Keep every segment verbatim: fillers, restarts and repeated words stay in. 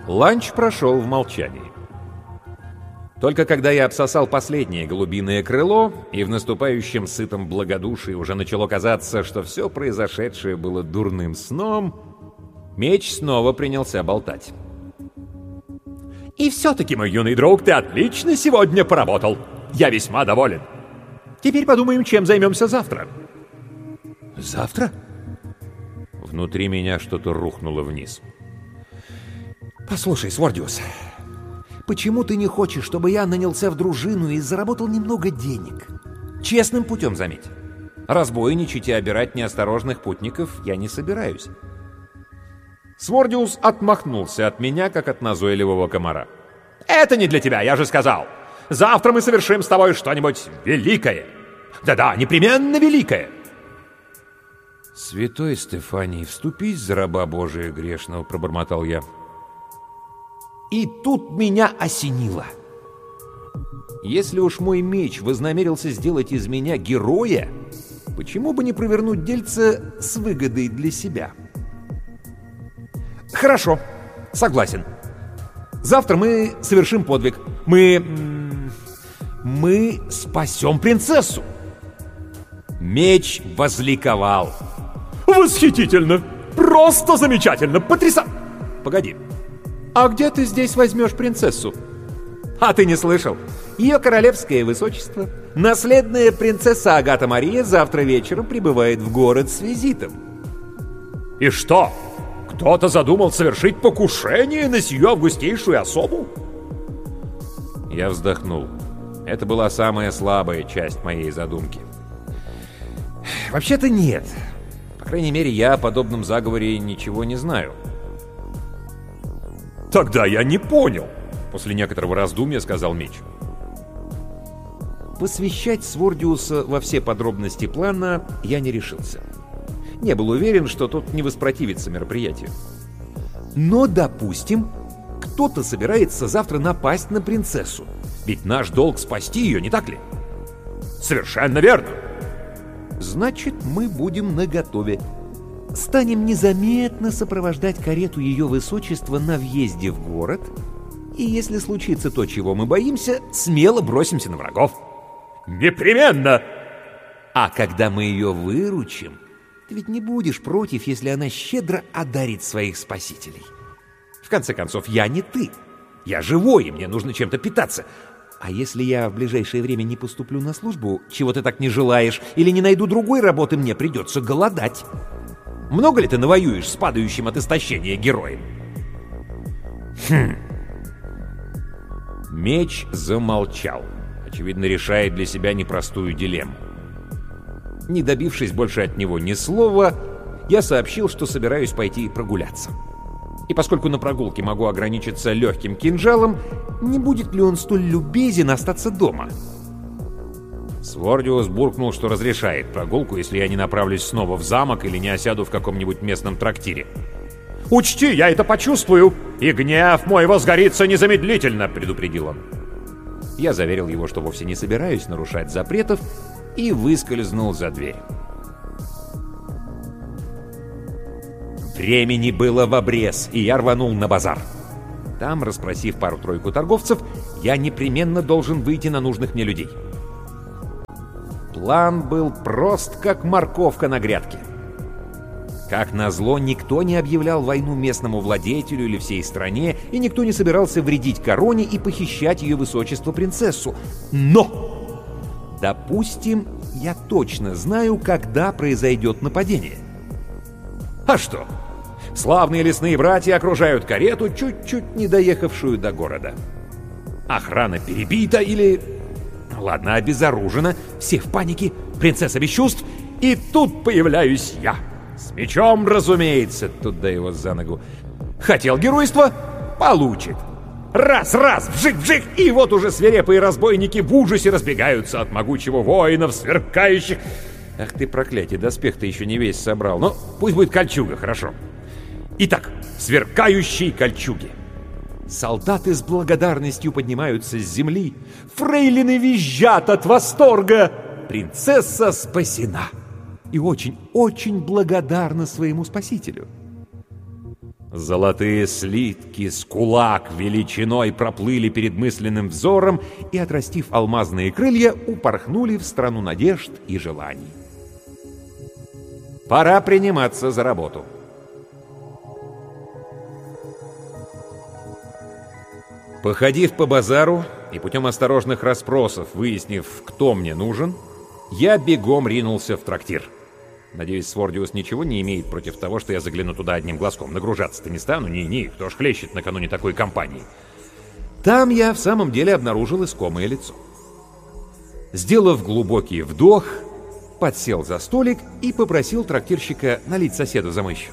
Ланч прошел в молчании. Только когда я обсосал последнее голубиное крыло, и в наступающем сытом благодушии уже начало казаться, что все произошедшее было дурным сном, Меч снова принялся болтать. «И все-таки, мой юный друг, ты отлично сегодня поработал. Я весьма доволен. Теперь подумаем, чем займемся завтра». «Завтра?» Внутри меня что-то рухнуло вниз. «Послушай, Свордиус, почему ты не хочешь, чтобы я нанялся в дружину и заработал немного денег? Честным путем, заметь. Разбойничать и обирать неосторожных путников я не собираюсь». Свордиус отмахнулся от меня, как от назойливого комара. «Это не для тебя, я же сказал. Завтра мы совершим с тобой что-нибудь великое. Да-да, непременно великое». «Святой Стефаний, вступись за раба Божия грешного», — пробормотал я. И тут меня осенило. Если уж мой меч вознамерился сделать из меня героя, почему бы не провернуть дельце с выгодой для себя? Хорошо, согласен. Завтра мы совершим подвиг. Мы... мы спасем принцессу. Меч возликовал. Восхитительно! Просто замечательно! Потряса... Погоди. А где ты здесь возьмешь принцессу? А ты не слышал? Ее королевское высочество, наследная принцесса Агата Мария, завтра вечером прибывает в город с визитом. И что? Кто-то задумал совершить покушение на сию августейшую особу? Я вздохнул. Это была самая слабая часть моей задумки. Вообще-то нет. По крайней мере, я о подобном заговоре ничего не знаю. Тогда я не понял, после некоторого раздумья сказал Меч. Посвящать Свордиуса во все подробности плана я не решился. Не был уверен, что тот не воспротивится мероприятию. Но, допустим, кто-то собирается завтра напасть на принцессу. Ведь наш долг спасти ее, не так ли? Совершенно верно. Значит, мы будем наготове. Станем незаметно сопровождать карету ее высочества на въезде в город. И если случится то, чего мы боимся, смело бросимся на врагов. Непременно! А когда мы ее выручим... Ты ведь не будешь против, если она щедро одарит своих спасителей. В конце концов, я не ты. Я живой, и мне нужно чем-то питаться. А если я в ближайшее время не поступлю на службу, чего ты так не желаешь, или не найду другой работы, мне придется голодать. Много ли ты навоюешь с падающим от истощения героем? Хм. Меч замолчал. Очевидно, решает для себя непростую дилемму. Не добившись больше от него ни слова, я сообщил, что собираюсь пойти прогуляться. И поскольку на прогулке могу ограничиться легким кинжалом, не будет ли он столь любезен остаться дома? Свордиус буркнул, что разрешает прогулку, если я не направлюсь снова в замок или не осяду в каком-нибудь местном трактире. «Учти, я это почувствую, и гнев мой возгорится незамедлительно», — предупредил он. Я заверил его, что вовсе не собираюсь нарушать запретов, и выскользнул за дверь. Времени было в обрез, и я рванул на базар. Там, расспросив пару-тройку торговцев, я непременно должен выйти на нужных мне людей. План был прост, как морковка на грядке. Как назло, никто не объявлял войну местному владетелю или всей стране, и никто не собирался вредить короне и похищать ее высочество принцессу. Но! Допустим, я точно знаю, когда произойдет нападение. А что? Славные лесные братья окружают карету, чуть-чуть не доехавшую до города. Охрана перебита или... Ладно, обезоружена, все в панике, принцесса без чувств, и тут появляюсь я. С мечом, разумеется, туда его за ногу. Хотел геройства? Получит. Раз-раз, вжик-вжик, и вот уже свирепые разбойники в ужасе разбегаются от могучего воина в сверкающих... Ах ты, проклятие, доспех-то еще не весь собрал. Но пусть будет кольчуга, хорошо. Итак, сверкающие кольчуги. Солдаты с благодарностью поднимаются с земли. Фрейлины визжат от восторга. Принцесса спасена. И очень-очень благодарна своему спасителю. Золотые слитки с кулак величиной проплыли перед мысленным взором и, отрастив алмазные крылья, упорхнули в страну надежд и желаний. Пора приниматься за работу. Походив по базару и путем осторожных расспросов, выяснив, кто мне нужен, я бегом ринулся в трактир. Надеюсь, Свордиус ничего не имеет против того, что я загляну туда одним глазком. Нагружаться-то не стану, ни-ни, кто ж хлещет накануне такой компании. Там я в самом деле обнаружил искомое лицо. Сделав глубокий вдох, подсел за столик и попросил трактирщика налить соседу за мой счет.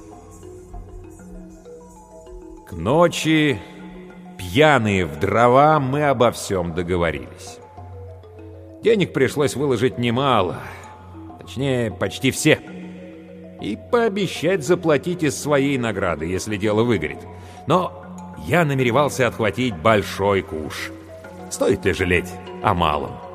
К ночи, пьяные в дрова, мы обо всем договорились. Денег пришлось выложить немало, точнее, почти все, и пообещать заплатить из своей награды, если дело выгорит. Но я намеревался отхватить большой куш. Стоит ли жалеть о малом?